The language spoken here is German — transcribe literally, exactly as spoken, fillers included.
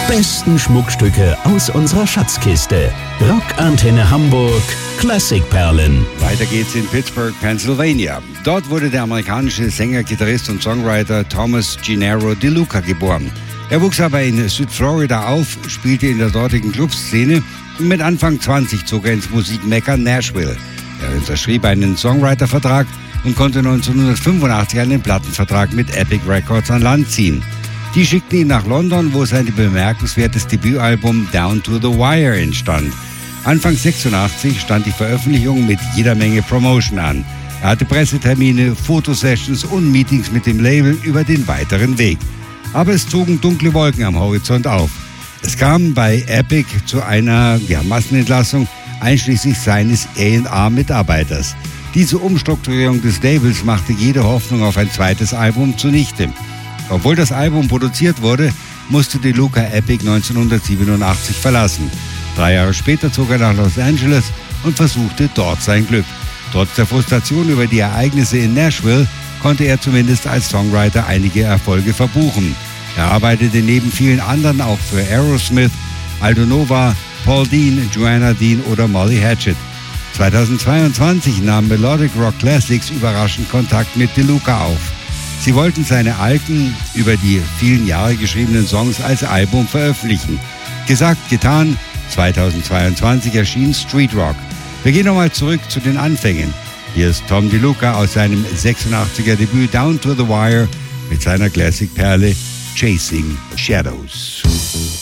besten Schmuckstücke aus unserer Schatzkiste. Rockantenne Hamburg Klassikperlen. Weiter geht's in Pittsburgh, Pennsylvania. Dort wurde der amerikanische Sänger, Gitarrist und Songwriter Thomas Gennaro DeLuca geboren. Er wuchs aber in Südflorida auf, spielte in der dortigen Clubszene und mit Anfang zwanzig zog er ins Musikmekka Nashville. Er unterschrieb einen Songwriter-Vertrag und konnte neunzehnhundertfünfundachtzig einen Plattenvertrag mit Epic Records an Land ziehen. Die schickten ihn nach London, wo sein bemerkenswertes Debütalbum Down to the Wire entstand. Anfang sechsundachtzig stand die Veröffentlichung mit jeder Menge Promotion an. Er hatte Pressetermine, Fotosessions und Meetings mit dem Label über den weiteren Weg. Aber es zogen dunkle Wolken am Horizont auf. Es kam bei Epic zu einer ja, Massenentlassung, einschließlich seines A und R-Mitarbeiters. Diese Umstrukturierung des Labels machte jede Hoffnung auf ein zweites Album zunichte. Obwohl das Album produziert wurde, musste DeLuca Epic neunzehnhundertsiebenundachtzig verlassen. Drei Jahre später zog er nach Los Angeles und versuchte dort sein Glück. Trotz der Frustration über die Ereignisse in Nashville konnte er zumindest als Songwriter einige Erfolge verbuchen. Er arbeitete neben vielen anderen auch für Aerosmith, Aldo Nova, Paul Dean, Joanna Dean oder Molly Hatchet. zweitausendzweiundzwanzig nahm Melodic Rock Classics überraschend Kontakt mit DeLuca auf. Sie wollten seine alten, über die vielen Jahre geschriebenen Songs als Album veröffentlichen. Gesagt, getan, zweitausendzweiundzwanzig erschien Street Rock. Wir gehen nochmal zurück zu den Anfängen. Hier ist Tom DeLuca aus seinem sechsundachtziger Debüt Down to the Wire mit seiner Classic-Perle Chasing Shadows.